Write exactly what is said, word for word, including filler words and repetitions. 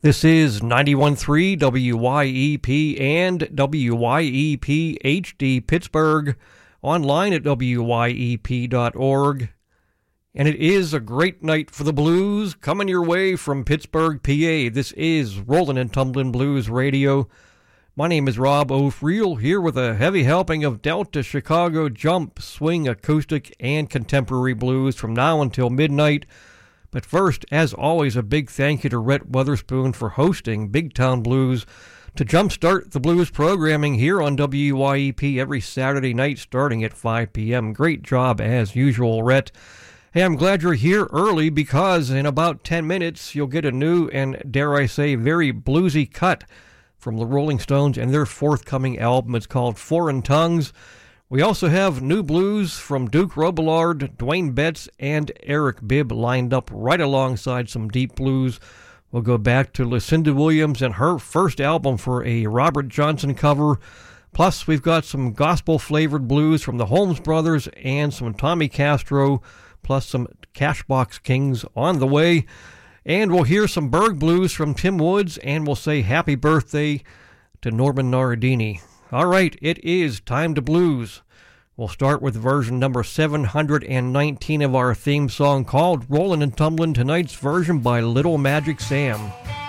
This is ninety-one point three W Y E P and W Y E P H D Pittsburgh, online at W Y E P dot org. And it is a great night for the blues coming your way from Pittsburgh, P A. This is Rollin' and Tumblin' Blues Radio. My name is Rob O'Friel, here with a heavy helping of Delta, Chicago, jump, swing, acoustic, and contemporary blues from now until midnight. But first, as always, a big thank you to Rhett Weatherspoon for hosting Big Town Blues to jumpstart the blues programming here on W Y E P every Saturday night starting at five p.m. Great job as usual, Rhett. Hey, I'm glad you're here early because in about ten minutes you'll get a new and, dare I say, very bluesy cut from the Rolling Stones and their forthcoming album. It's called Foreign Tongues. We also have new blues from Duke Robillard, Dwayne Betts, and Eric Bibb lined up right alongside some deep blues. We'll go back to Lucinda Williams and her first album for a Robert Johnson cover. Plus, we've got some gospel-flavored blues from the Holmes Brothers and some Tommy Castro, plus some Cashbox Kings on the way. And we'll hear some Berg blues from Tim Woods, and we'll say happy birthday to Norman Nardini. All right, it is time to blues. We'll start with version number seven hundred nineteen of our theme song called Rollin' and Tumblin', tonight's version by Little Magic Sam.